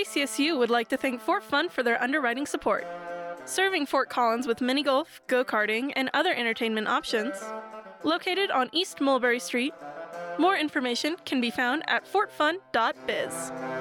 ACSU would like to thank Fort Fun for their underwriting support. Serving Fort Collins with mini golf, go-karting, and other entertainment options. Located on East Mulberry Street. More information can be found at fortfun.biz.